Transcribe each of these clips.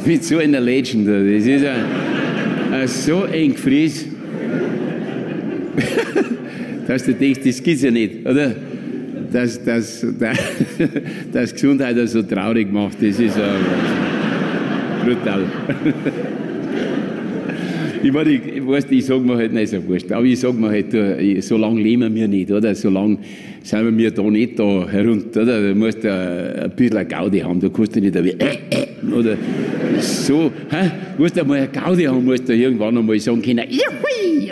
mit so einer Legend. Das ist so eng gefries, dass du denkst, das gibt's ja nicht, oder? Dass Gesundheit so traurig macht, das ist brutal. Ich sage mir halt nicht so wurscht, aber ich sage mir halt, so lange leben wir nicht, oder? So lange sind wir da nicht da herunter, oder? Du musst ein bisschen Gaudi haben, du kannst nicht oder so, du musst einmal eine Gaudi haben, musst du irgendwann einmal sagen können, Juhui,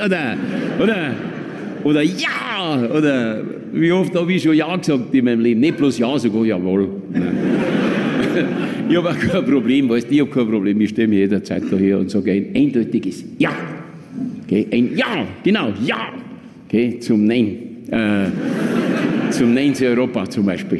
oder ja, oder wie oft habe ich schon ja gesagt in meinem Leben, nicht bloß ja, sogar jawohl. Ich habe auch kein Problem, weißt du, ich habe kein Problem, ich stelle mich jederzeit daher und sage ein eindeutiges Ja. Okay, ein Ja, genau, Ja. Okay, zum Nein. Zum Nein zu Europa zum Beispiel.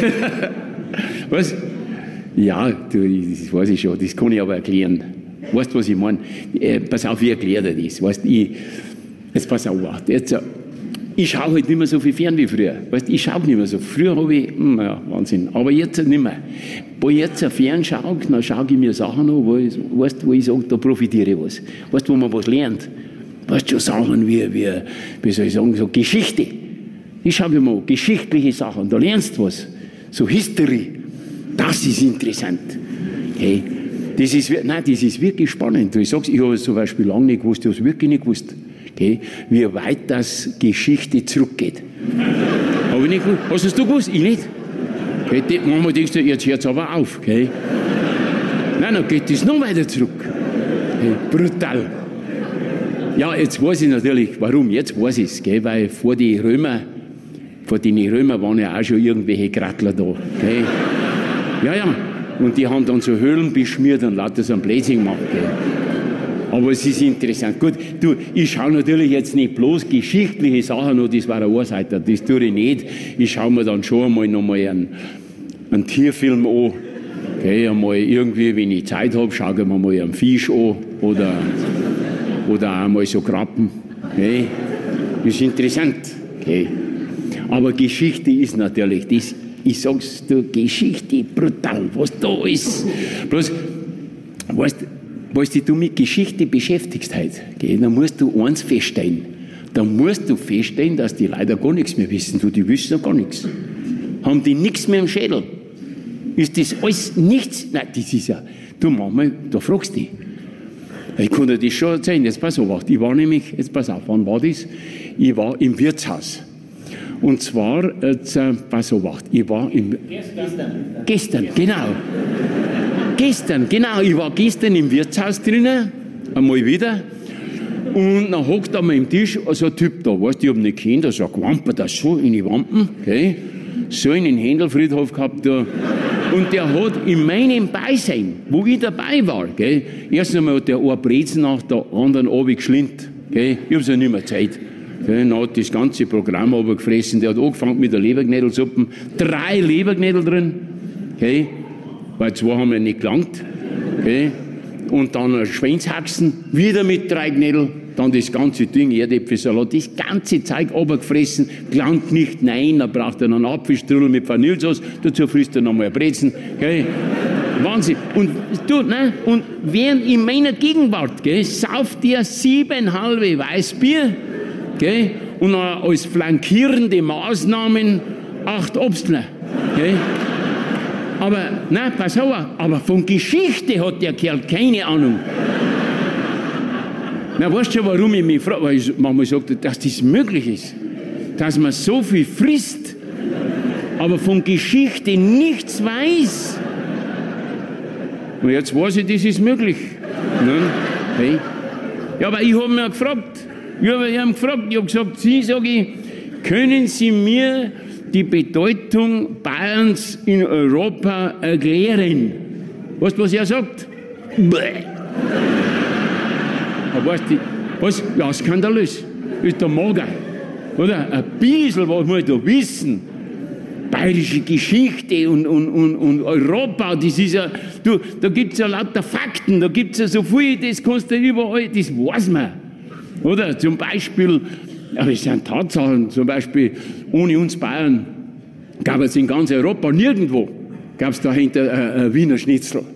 Was? Ja, das weiß ich schon, das kann ich aber erklären. Weißt du, was ich meine? Pass auf, ich erkläre dir das. Weißt, jetzt pass auf, ich schaue halt nicht mehr so viel fern wie früher. Weißt, ich schaue nicht mehr so. Früher habe ich, ja, Wahnsinn, aber jetzt nicht mehr. Wo ich jetzt fern schaue, dann schaue ich mir Sachen an, wo ich sage, da profitiere ich was. Weißt du, wo man was lernt? Weißt du, schon Sachen wie soll ich sagen, so Geschichte. Ich schaue mir mal geschichtliche Sachen, da lernst du was. So History. Das ist interessant. Hey, das ist wirklich spannend. Ich sage, ich habe es zum Beispiel lange nicht gewusst, ich habe es wirklich nicht gewusst. Okay, wie weit das Geschichte zurückgeht. Habe ich nicht gewusst. Hast du es gewusst? Ich nicht. Okay, manchmal denkst du, jetzt hört es aber auf. Okay. Nein, dann geht es noch weiter zurück. Okay, brutal. Ja, jetzt weiß ich natürlich, warum. Jetzt weiß ich es. Weil vor den Römern waren ja auch schon irgendwelche Grattler da. Okay. Ja. Und die haben dann so Höhlen beschmiert und lauter so einen Blödsinn gemacht. Okay. Aber es ist interessant. Gut, ich schaue natürlich jetzt nicht bloß geschichtliche Sachen an, das war eine Ohrseite, das tue ich nicht. Ich schaue mir dann schon einmal nochmal einen Tierfilm an. Okay, einmal irgendwie, wenn ich Zeit habe, schaue ich mir mal einen Fisch an oder auch mal so Krabben. Okay. Das ist interessant. Okay. Aber Geschichte ist natürlich das. Ich sag's dir, Geschichte brutal, was da ist. Bloß, weißt du mit Geschichte beschäftigst heute, okay, dann musst du eins feststellen. Dann musst du feststellen, dass die leider gar nichts mehr wissen. Die wissen ja gar nichts. Haben die nichts mehr im Schädel? Ist das alles nichts? Nein, das ist ja, du manchmal, da fragst du dich. Ich kann dir das schon erzählen, jetzt pass auf, ich war nämlich, jetzt pass auf, wann war das? Ich war im Wirtshaus. Und zwar, pass auf, ich war Gestern, genau. Ich war gestern im Wirtshaus drinnen, einmal wieder. Und dann hockt an meinem Tisch so ein Typ da, weißt du, ich hab nicht kennt, der sagt, wampert das so in die Wampen, okay? So einen Händelfriedhof gehabt da. Und der hat in meinem Beisein, wo ich dabei war, okay, erst einmal hat der eine Brezen nach der anderen runtergeschlindt, okay? Ich hab's ja nicht mehr Zeit. Okay, dann hat das ganze Programm runtergefressen. Der hat angefangen mit der Leberknädelsuppe. 3 Leberknädel drin. Okay, weil 2 haben ja nicht gelangt. Okay, und dann Schweinshaxen, wieder mit 3 Knädel. Dann das ganze Ding, Erdäpfelsalat, das ganze Zeug runtergefressen. Gelangt nicht, nein, dann braucht er noch einen Apfelstrudel mit Vanillesauce. Dazu frisst er noch mal ein Brezen. Okay, Wahnsinn. Und während in meiner Gegenwart, sauft der 7,5 Weißbier. Okay? Und als flankierende Maßnahmen 8 Obstler. Okay? Aber, nein, pass auf, aber von Geschichte hat der Kerl keine Ahnung. Na, weißt du schon, warum ich mich frage? Weil ich manchmal sage, dass das möglich ist. Dass man so viel frisst, aber von Geschichte nichts weiß. Und jetzt weiß ich, das ist möglich. Hey. Ja, aber ich habe mich gefragt. Ich habe gesagt, können Sie mir die Bedeutung Bayerns in Europa erklären? Weißt du, was er sagt? Bäh. Aber weißt du, was? Ja, skandalös. Ist der Mager. Oder? Ein bisschen was muss da wissen. Bayerische Geschichte und Europa, das ist ja, da gibt es ja lauter Fakten, da gibt es ja so viel, das kannst du überall, das weiß man. Oder zum Beispiel, aber es sind Tatsachen, zum Beispiel, ohne uns Bayern gab es in ganz Europa nirgendwo, gab es dahinter ein Wiener Schnitzel.